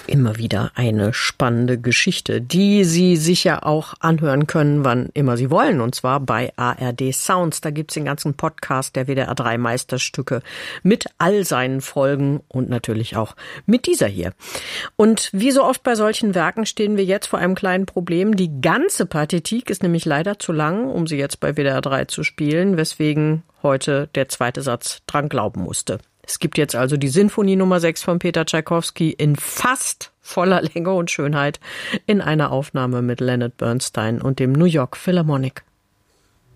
Immer wieder eine spannende Geschichte, die Sie sicher auch anhören können, wann immer Sie wollen, und zwar bei ARD Sounds. Da gibt's den ganzen Podcast der WDR 3 Meisterstücke mit all seinen Folgen und natürlich auch mit dieser hier. Und wie so oft bei solchen Werken stehen wir jetzt vor einem kleinen Problem. Die ganze Partitur ist nämlich leider zu lang, um sie jetzt bei WDR 3 zu spielen, weswegen heute der zweite Satz dran glauben musste. Es gibt jetzt also die Sinfonie Nummer 6 von Peter Tschaikowski in fast voller Länge und Schönheit in einer Aufnahme mit Leonard Bernstein und dem New York Philharmonic.